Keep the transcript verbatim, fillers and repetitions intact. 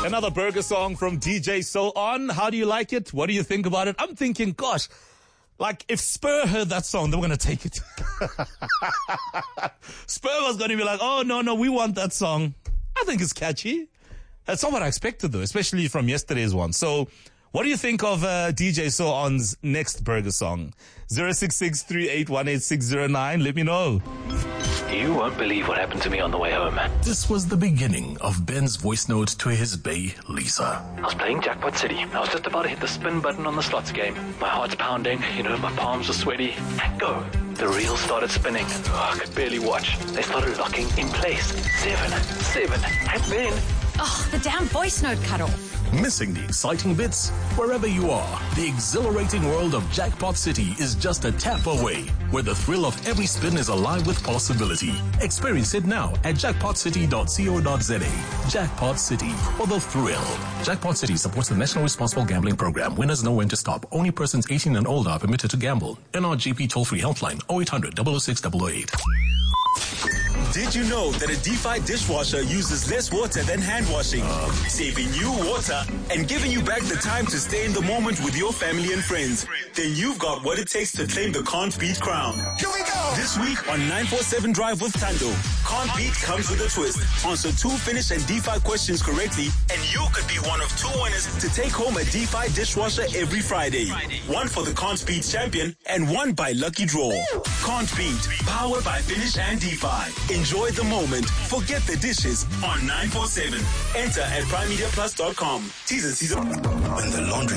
Another burger song from D J So On. How do you like it? What do you think about it? I'm thinking, gosh, like if Spur heard that song, they were going to take it. Spur was going to be like, oh, no, no, we want that song. I think it's catchy. That's not what I expected, though, especially from yesterday's one. So what do you think of uh, D J So On's next burger song? zero six six three eight one eight six zero nine. Let me know. You won't believe what happened to me on the way home. This was the beginning of Ben's voice note to his bae, Lisa. I was playing Jackpot City. I was just about to hit the spin button on the slots game. My heart's pounding, you know, my palms are sweaty. And go. The reel started spinning. Oh, I could barely watch. They started locking in place. Seven, seven, and then... Oh, the damn voice note cut off. Missing the exciting bits? Wherever you are, the exhilarating world of Jackpot City is just a tap away, where the thrill of every spin is alive with possibility. Experience it now at jackpot city dot co dot za. Jackpot City, for the thrill. Jackpot City supports the National Responsible Gambling Program. Winners know when to stop. Only persons eighteen and older are permitted to gamble. N R G P toll-free helpline oh eight hundred, double oh six, double oh eight. Did you know that a DeFi dishwasher uses less water than hand washing, um, saving you water and giving you back the time to stay in the moment with your family and friends? Then you've got what it takes to claim the Can't Beat crown. Here we go! This week on nine four seven Drive with Tando, Can't Beat comes with a twist. Answer two Finish and DeFi questions correctly and you could be one of two winners to take home a DeFi dishwasher every Friday. One for the Can't Beat champion and one by lucky draw. Can't Beat, powered by Finish and DeFi. Enjoy the moment. Forget the dishes on nine four seven. Enter at prime media plus dot com. Teaser season. When the laundry